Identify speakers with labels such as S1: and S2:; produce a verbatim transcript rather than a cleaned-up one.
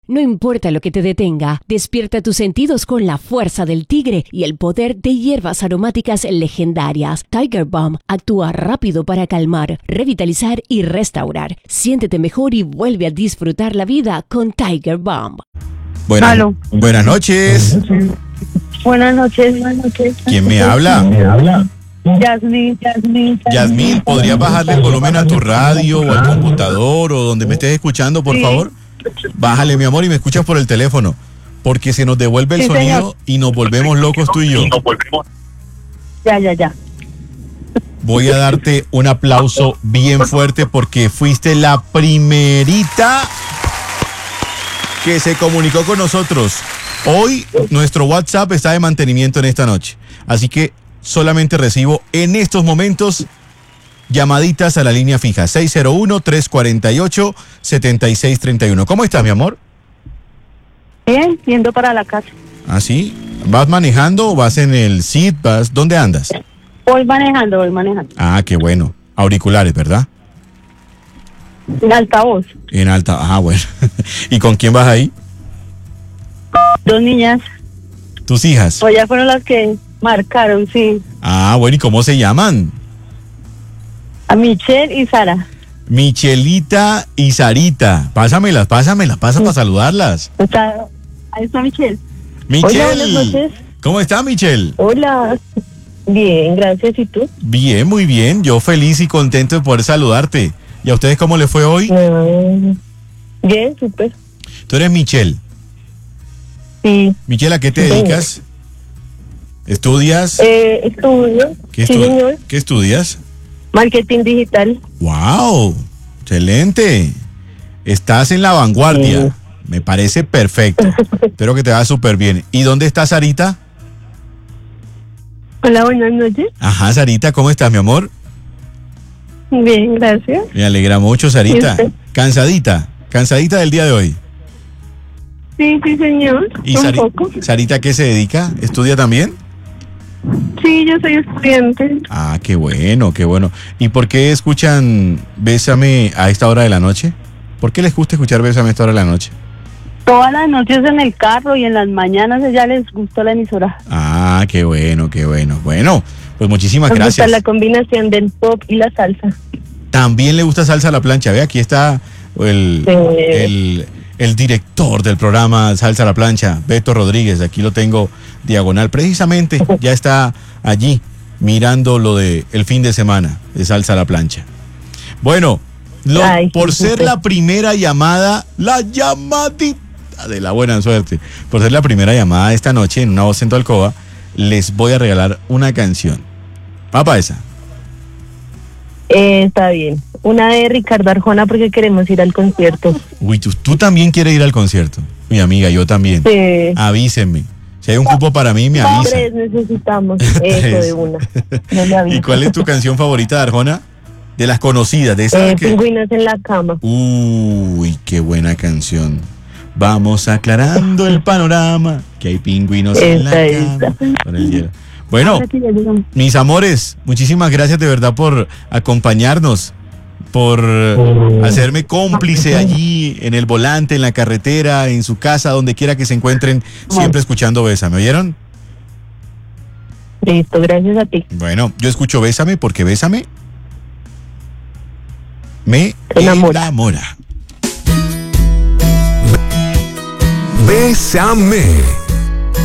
S1: No importa lo que te detenga, despierta tus sentidos con la fuerza del tigre y el poder de hierbas aromáticas legendarias. Tiger Balm actúa rápido para calmar, revitalizar y restaurar. Siéntete mejor y vuelve a disfrutar la vida con Tiger Balm.
S2: Buenas, buenas noches.
S3: Buenas noches, buenas noches.
S2: ¿Quién me habla?
S3: ¿Me habla? Yasmín, Yasmín.
S2: Yasmín, ¿podrías bajarle el volumen a tu radio o al computador o donde me estés escuchando, por
S3: Sí.
S2: favor? Bájale, mi amor, y me escuchas por el teléfono, porque se nos devuelve el
S3: Sí,
S2: sonido
S3: señor.
S2: y nos volvemos locos tú y yo.
S3: Ya, ya, ya.
S2: Voy a darte un aplauso bien fuerte porque fuiste la primerita que se comunicó con nosotros. Hoy nuestro WhatsApp está de mantenimiento en esta noche, así que solamente recibo en estos momentos llamaditas a la línea fija seis cero uno, tres cuatro ocho, siete seis tres uno. ¿Cómo estás, mi amor?
S3: Bien, yendo para la casa.
S2: ¿Ah, sí? ¿Vas manejando o vas en el S I D? ¿Vas? ¿Dónde andas?
S3: Voy manejando, voy manejando.
S2: Ah, qué bueno. Auriculares, ¿verdad?
S3: En altavoz.
S2: En alta. Ah, bueno. ¿Y con quién vas ahí?
S3: Dos niñas.
S2: ¿Tus hijas?
S3: Pues ya fueron las que marcaron, sí.
S2: Ah, bueno. ¿Y cómo se llaman?
S3: A Michelle y Sara.
S2: Michelita y Sarita. Pásamelas, pásamelas, pasa para saludarlas.
S3: Está, ahí está Michelle.
S2: Michelle.
S3: Hola, buenas noches.
S2: ¿Cómo está, Michelle?
S3: Hola. Bien, gracias. ¿Y tú?
S2: Bien, muy bien. Yo feliz y contento de poder saludarte. ¿Y a ustedes cómo les fue hoy?
S3: Mm, bien, súper.
S2: Tú eres Michelle.
S3: Sí.
S2: Michelle, ¿a qué te
S3: Sí.
S2: dedicas? ¿Estudias?
S3: Eh, estudio.
S2: ¿Qué,
S3: Sí,
S2: estu-
S3: señor.
S2: ¿Qué estudias?
S3: Marketing digital.
S2: ¡Wow! Excelente. Estás en la vanguardia.
S3: Sí.
S2: Me parece perfecto. Espero que te vaya súper bien. ¿Y dónde está Sarita?
S3: Hola, buenas noches.
S2: Ajá, Sarita, ¿cómo estás, mi amor?
S3: Bien, gracias.
S2: Me alegra mucho, Sarita.
S3: ¿Y usted?
S2: Cansadita, cansadita del día de hoy.
S3: Sí, sí, señor.
S2: ¿Y
S3: Un
S2: Sari-
S3: poco.
S2: Sarita qué se dedica? ¿Estudia también?
S3: Sí, yo soy estudiante.
S2: Ah, qué bueno, qué bueno. ¿Y por qué escuchan Bésame a esta hora de la noche? ¿Por qué les gusta escuchar Bésame a esta hora de la noche?
S3: Todas las noches en el carro y en las mañanas ya les gusta la emisora.
S2: Ah, qué bueno, qué bueno. Bueno, pues muchísimas
S3: Nos gusta
S2: gracias.
S3: la combinación del pop y la salsa.
S2: También le gusta salsa a la plancha. Ve, aquí está el,
S3: Sí.
S2: el, el director del programa Salsa a la Plancha, Beto Rodríguez. Aquí lo tengo diagonal. Precisamente ya está allí mirando lo de el fin de semana de Salsa a la Plancha. Bueno, lo-
S3: Ay,
S2: por
S3: qué
S2: ser
S3: súper.
S2: la primera llamada, la llamadita de la buena suerte, por ser la primera llamada de esta noche en Una Voz en tu Alcoba, les voy a regalar una canción. Va para esa.
S3: Eh, está bien. Una de Ricardo Arjona porque queremos ir al concierto.
S2: Uy, tú, tú también quieres ir al concierto. Mi amiga, yo también.
S3: Sí.
S2: Avísenme. Si hay un cupo para mí, me avisa.
S3: Tres necesitamos. Eso
S2: Tres.
S3: de una. No me avisa.
S2: ¿Y cuál es tu canción favorita de Arjona? De las conocidas, de esas
S3: Eh,
S2: que...
S3: Pingüinos en la cama.
S2: Uy, qué buena canción. Vamos aclarando el panorama, que hay pingüinos en la
S3: Esa,
S2: cama. Con el hielo. Bueno,
S3: Ahora que ya llegamos.
S2: mis amores, muchísimas gracias de verdad por acompañarnos, por hacerme cómplice allí en el volante, en la carretera, en su casa, donde quiera que se encuentren, siempre escuchando Bésame. ¿Oyeron?
S3: Listo, gracias a ti.
S2: Bueno, yo escucho Bésame porque Bésame me
S3: Enamora.
S2: enamora.
S4: Bésame.